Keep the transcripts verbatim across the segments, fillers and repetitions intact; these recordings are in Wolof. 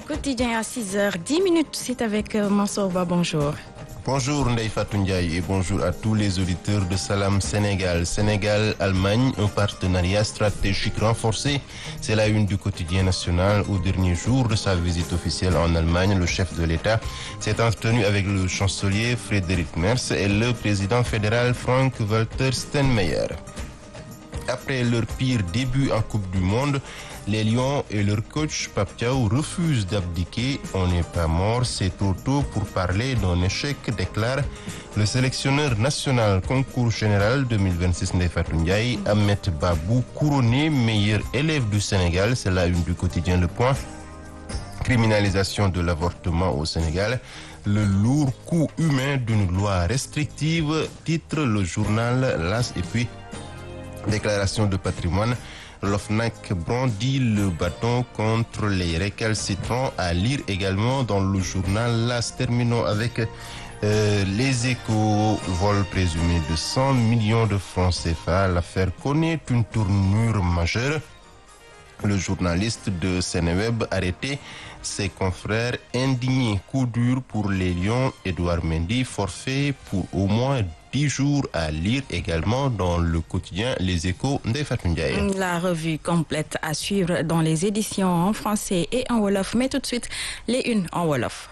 quotidien à six heures dix minutes. C'est avec euh, Mansour Ba. Bonjour. Bonjour Ndeye Fatou Ndiaye et bonjour à tous les auditeurs de Salam Sénégal. Sénégal-Allemagne, un partenariat stratégique renforcé. C'est la une du quotidien national. Au dernier jour de sa visite officielle en Allemagne, le chef de l'État s'est entretenu avec le chancelier Friedrich Merz et le président fédéral Frank-Walter Steinmeier. Après leur pire début en Coupe du Monde, les Lions et leur coach Pape Thiaw refusent d'abdiquer. On n'est pas mort, c'est trop tôt pour parler d'un échec, déclare le sélectionneur national concours général deux mille vingt-six Ndeye Fatou Ndiaye. Ahmed Babou, couronné meilleur élève du Sénégal, c'est la une du quotidien Le Point. Criminalisation de l'avortement au Sénégal, le lourd coût humain d'une loi restrictive, titre le journal L'As. Et puis déclaration de patrimoine, l'OFNAC brandit le bâton contre les récalcitrants, à lire également dans le journal L'As. Terminons avec euh, les Échos. Vol présumé de cent millions de francs C F A. L'affaire connaît une tournure majeure. Le journaliste de Seneweb arrêté, ses confrères indignés. Coup dur pour les Lions. Edouard Mendy forfait pour au moins dix jours, à lire également dans le quotidien Les Échos Ndeye Fatou Ndiaye. La revue complète à suivre dans les éditions en français et en wolof. Mais tout de suite, les unes en wolof.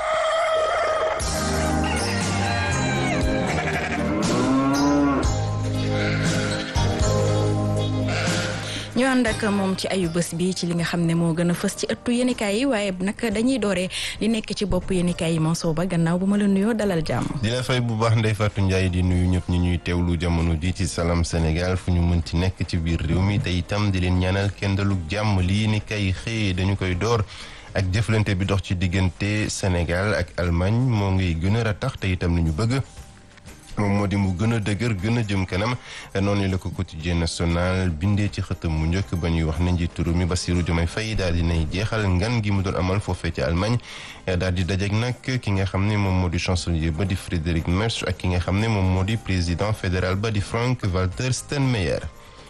ñu ànd ak moom ci ayu bés bi ci li nga xam ne moo gën a fës ci ëttu yéenekaay yi waaye nag dañuy dooree li nekk ci bopp yéenekaay yi Mansour Ba gannaaw bu ma la nuyoo dalal jàmm. di la fay bu baax Ndeye Fatou Ndiaye di nuyu ñëpp ñi ñuy teewlu jamono ji ci Salam Sénégal fu ñu mën ci nekk ci biir réew mi te itam di leen ñaanal kenn dalug jàmm li yéenekaay yi xëyee dañu koy door ak jëflante bi dox ci diggante Sénégal ak Allemagne moo ngi gën a ratax te itam li ñu bëgg moom moo di mu gën a dëgër gën a jëm kanam noonu la ko quotidien national bindee ci xëtam mu njëkk ba ñuy wax ne njiitu réew mi Bassirou Diomaye Faye daal di nay jeexal ngan gi mu doon amal foofee ci Allemagne daal di dajeek nag ki nga xam ne moom moo di chancelier ba di Friedrich Merz ak ki nga xam ne moom moo di président fédéral ba di Frank-Walter Steinmeier.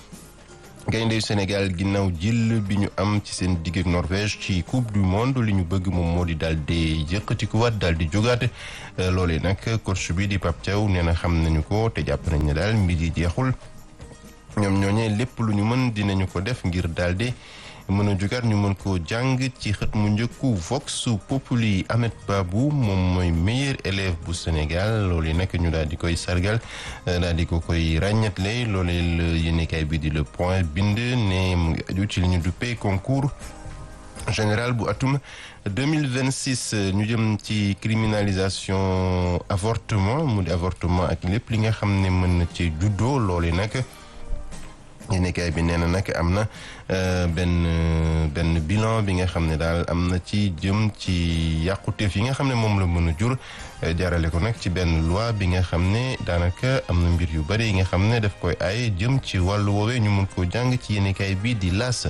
gaynde yu Sénégal ginnaaw jël bi ñu am ci seen digg ak Norvège ci coupe du monde li ñu bëgg moom moo di daal di yëkkatikuwaat daal di jógaate loolee nag coach bi di Pape Thiaw nee na xam nañu ko te jàpp nañ ne daal mbir yi jeexul ñoom ñooñee lépp lu ñu mën dinañu ko def ngir daal di mën a jógaat ñu mën koo jàng ci xët mu njëkku Vox Populi. Ahmed Babou moom mooy meilleur élève bu Sénégal loolu nag ñu daal di koy sargal daal di ko koy ràññatle loolee la yéenekaay bi di Le Point bind ne mu ngi aju ci li ñu duppee concours général bu atum deux mille vingt-six ñu jëm ci criminalisation avortement mu di avortement ak lépp li nga xam ne mën na ci juddoo loolu nag yéenekaay bi nee na nag am na benn benn bilan bi nga xam ne daal am na ci jëm ci yàquteef yi nga xam ne moom la mën a jur jaarale ko nag ci benn loi bi nga xam ne daanaka am na mbir yu bari yi nga xam ne daf koy aaye jëm ci wàllu woowee ñu mun koo jàng ci yéenekaay bi di L'As.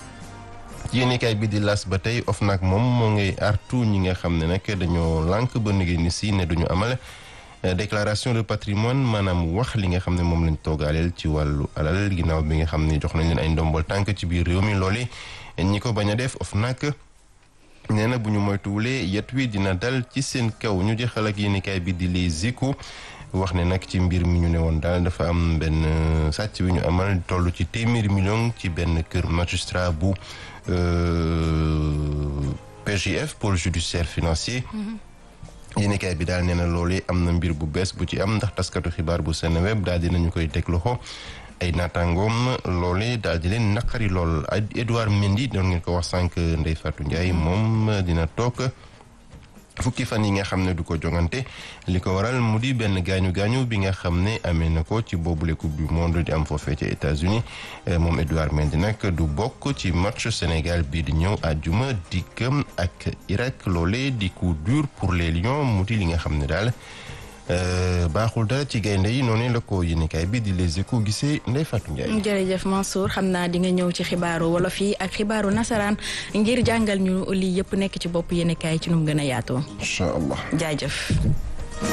ci yéenekaay bi di L'As ba tey OFNAC moom moo ngay artu ñi nga xam ne nag dañoo lànk ba nigéen ni si ne duñu amal déclaration de patrimoine maanaam wax li nga xam ne moom lañ toogaaleel ci wàllu alal ginnaaw bi nga xam ne jox nañ leen ay ndombol tànk ci biir réew mi loole ñi ko bañ a def OFNAC nee na bu ñu moytuwulee yet wi dina dal ci seen kaw. ñu jeexal ak yéenekaay bi di Les Échos wax ne nag ci mbir mi ñu ne woon daal dafa am benn sàcc bi ñu amal toll ci téeméeri million ci benn kër magistrat bu P J F pôle judiciaire financier. yéenekaay bi daal nee na loolu am na mbir bu bees bu ci am ndax taskatu xibaar bu Seneweb daal dinañu koy teg loxo ay naataangoom loole daal di leen naqari lool. Edouard Mendy doon ngeen ko wax sànq Ndeye Fatou Ndiaye moom dina toog fukki fan yi nga xam ne du ko jongante li ko waral mu di benn gaañu gaañu bi nga xam ne amee na ko ci boobule coupe du monde di am foofee ci États-Unis moom Edouard Mendy nag du bokk ci match Sénégal bii di ñëw àjjuma dikkam ak Irak loole di coup dur pour les Lions mu di li nga xam ne daal baaxul dara ci gaynde yi noonu la ko yéenekaay bi di Les Échos gisee Ndeye Fatou Ndiaye. jërëjëf Mansour xam naa di nga ñëw ci xibaaru wolof yi ak xibaaru nasaraan ngir jàngal ñu lii yëpp nekk ci bopp yéenekaay ci nu mu gën a yaatoo. incha allah jaajëf.